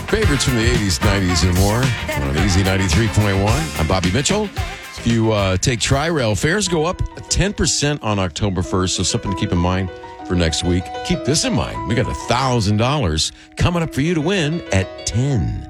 Favorites from the 80s, 90s, and more on Easy 93.1. I'm Bobby Mitchell. If you take Tri-Rail, fares go up 10% on October 1st, so something to keep in mind for next week. Keep this in mind. We got $1,000 coming up for you to win at 10.